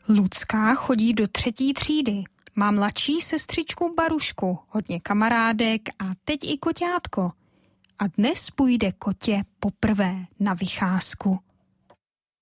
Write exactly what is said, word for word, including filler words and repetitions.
Lucka chodí do třetí třídy. Má mladší sestřičku Barušku, hodně kamarádek a teď i koťátko. A dnes půjde kotě poprvé na vycházku.